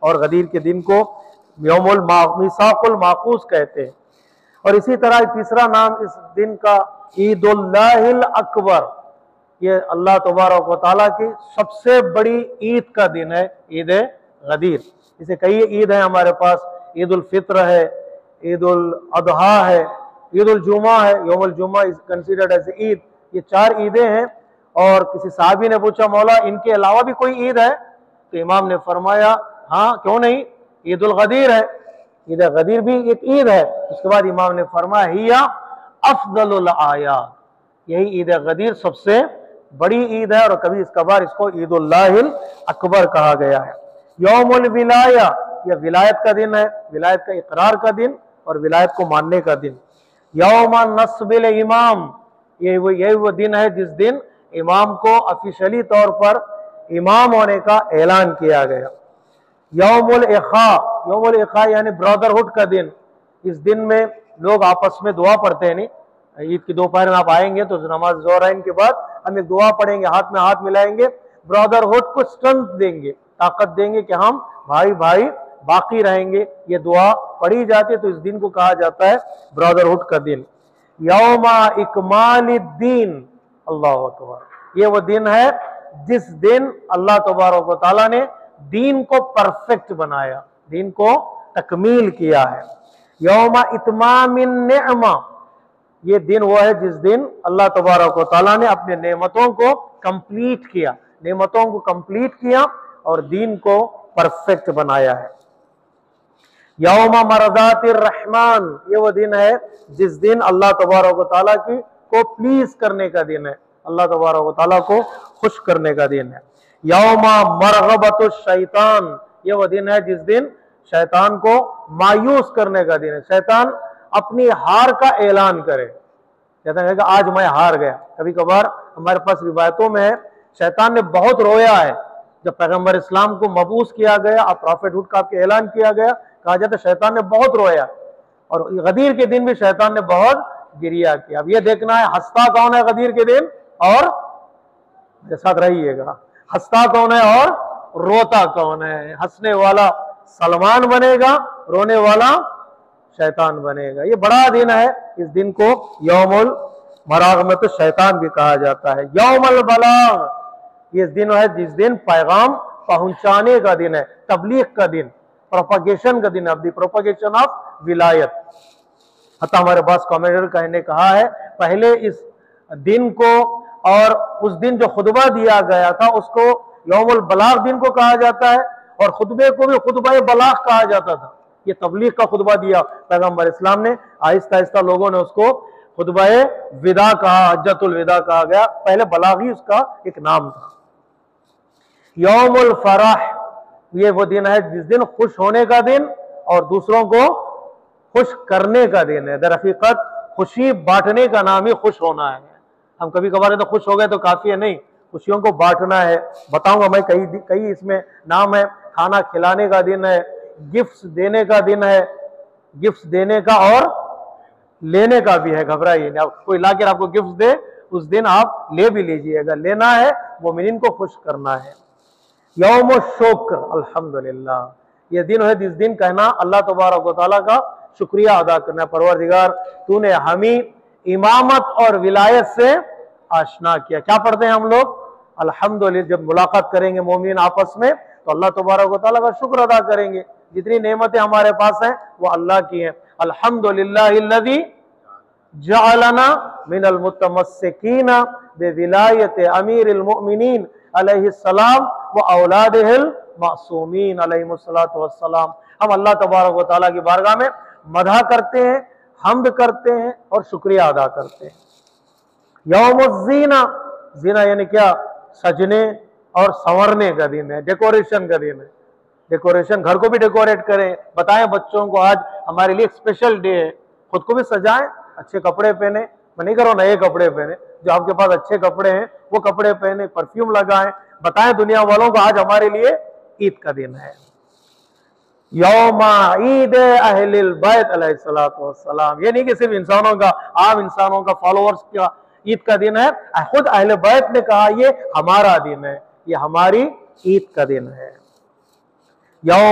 और गदीर के दिन को यौमुल मीसाकुल माकूस कहते हैं। और इसी तरह तीसरा नाम इस दिन का ईदुल्लाहिल अकबर, ये अल्लाह तबारक व तआला की सबसे बड़ी ईद का दिन है, ईद गदीर। इसे कई ईद है हमारे पास, ईद उल फित्र है, ईद उल अदहा है, ईद उल जुमा है, यौमुल जुमा इज कंसीडर्ड एज ईद। ये 4 ईदें हैं। और किसी साहबी ने पूछा मौला इनके अलावा भी कोई ईद है? तो इमाम ने फरमाया हाँ क्यों नहीं, ईद उल गदीर है, ईद गदीर भी एक ईद है। उसके बाद इमाम ने फरमाया हिया अफदलुल आयात, यही ईद गदीर सबसे बड़ी ईद है और कभी इसका बार इसको ईदुल्लाहिल अकबर कहा गया है। यौमुल विलाया, यह विलायत का दिन है, विलायत का इकरार का दिन और विलायत को मानने का दिन। यौम नस्बिल इमाम, यही वो दिन है जिस दिन इमाम को ऑफिशियली तौर पर इमाम होने का ऐलान किया गया। यौमुल इखा, यौमुल इखा यानी ब्रदरहुड का दिन। इस दिन में लोग आपस में दुआ पढ़ते हैं। नहीं, ईद की दोपहर में आप आएंगे तो नमाज ज़ोहराइन के बाद हम एक दुआ पढ़ेंगे, हाथ में हाथ मिलाएंगे, ब्रदरहुड को स्ट्रेंथ देंगे, ताकत देंगे कि हम भाई भाई बाकी रहेंगे। ये दुआ पढ़ी जाती है, तो इस दिन को कहा जाता है ब्रदरहुड का दिन। यौमा इकमालिद्दीन, अल्लाह अकबर, ये वो दिन है जिस दिन अल्लाह तबारक व तआला ने दीन को परफेक्ट बनाया, दीन को तकमील किया है। यौमा इतमामिन नेअमा, ये दिन वो है जिस दिन अल्लाह तबारक व तआला ने अपने नेमतों को कंप्लीट किया, नेमतों को कंप्लीट किया और दीन को परफेक्ट बनाया है। यौमा मरदातिर रहमान, ये वो दिन है जिस दिन अल्लाह तबारक व तआला की को प्लीज करने का दिन है, अल्लाह तबारक व तआला को खुश करने का दिन है। यौमा मरगबतुश शैतान, ये वो दिन है जिस दिन शैतान को मायूस करने का दिन है, शैतान अपनी हार का ऐलान करे, शैतान कहेगा आज मैं हार गया। कभी कभार हमारे पास रिवायतों में है शैतान ने बहुत रोया है जब पैगंबर इस्लाम को मबूस किया गया, अब प्रॉफिटहुड का आपके ऐलान किया गया, कहा जाता है शैतान ने बहुत रोया। और गदीर के दिन भी शैतान ने बहुत गिरिया किया। अब ये देखना है हंसता कौन है गदीर के दिन, और मेरे साथ रहिएगा, हंसता कौन है और रोता कौन है। हंसने वाला सलमान बनेगा, रोने वाला शैतान बनेगा। ये बड़ा दिन है, इस दिन को यौमुल मरागमत शैतान भी कहा जाता है। यौमुल बलाग, ये दिन है जिस दिन पैगाम पहुंचाने का दिन है, तबलीग का दिन, प्रोपगेशन का दिन, ऑफ द प्रोपगेशन ऑफ विलायत। अतः हमारे पास कमेंटर ने कहा है पहले इस दिन को और उस दिन जो खुतबा दिया गया था उसको यौमुल बलाग दिन को कहा जाता है, और खुतबे को भी खुतबा बलाग कहा जाता था। ये तबलीग का खुतबा दिया पैगंबर इस्लाम ने, आहिस्ता आहिस्ता लोगों ने उसको खुतबा विदा कहा, हज्जतुल विदा कहा गया, पहले बलाग ही उसका एक नाम था। यौमुल फराह, ये वो दिन है जिस दिन खुश होने का दिन और दूसरों को खुश करने का दिन है। दरहकीकत खुशी बांटने का नाम ही खुश होना है। हम कभी कभार तो खुश हो गए तो काफी है नहीं, खुशियों को बांटना है। बताऊंगा मैं, कई इसमें नाम है। खाना खिलाने का दिन है, गिफ्ट्स देने का दिन है, गिफ्ट्स देने का और लेने का भी है, घबराइए नहीं। कोई लाकर आपको गिफ्ट दे उस दिन आप ले भी लीजिएगा, लेना है, मोमिनीन को खुश करना है। यौम शुक्र, अल्हम्दुलिल्लाह, यह दिन है जिस दिन कहना अल्लाह तबारक व तआला का शुक्रिया अदा करना, परवरदिगार तूने हमें इमामत और विलायत से आशना किया। क्या पढ़ते हैं हम लोग? अल्हम्दुलिल्लाह। जब मुलाकात करेंगे मोमिन आपस में तो अल्लाह तबारक व तआला का शुक्र अदा करेंगे। जितनी नेमतें हमारे पास हैं वो अल्लाह की हैं। अल्हम्दुलिल्लाहिल्लज़ी जअलना मिनल मुतमस्सिकीना बिविलायत अमीरिल मुमिनीन अलैहिस्सलाम व औलादिहिल मासूमीन अलैहिमुस्सलातु वस्सलाम। हम अल्लाह तबारक व तआला की बारगाह में मदह करते हैं, हम्द करते हैं और शुक्रिया अदा करते हैं। यौमुज़्ज़ीना, ज़ीना यानी क्या? सजने और संवरने का दिन है, डेकोरेशन का दिन है। डेकोरेशन, घर को भी डेकोरेट करें, बताएं बच्चों को आज हमारे लिए स्पेशल डे है, खुद को भी सजाएं, अच्छे कपड़े पहने। मैं नहीं कह रहा हूं नए कपड़े पहने, जो आपके पास अच्छे कपड़े हैं वो कपड़े पहने, परफ्यूम लगाएं, बताएं दुनिया वालों को आज हमारे लिए ईद का दिन है। यौमा ईद अहलिल बैत अलैहिस्सलातु वस्सलाम, ये नहीं कि सिर्फ इंसानों का, आम इंसानों का, फॉलोअर्स का ईद का दिन है। खुद अहले बैत ने कहा ये हमारा दिन है, ये हमारी ईद का दिन है। यौम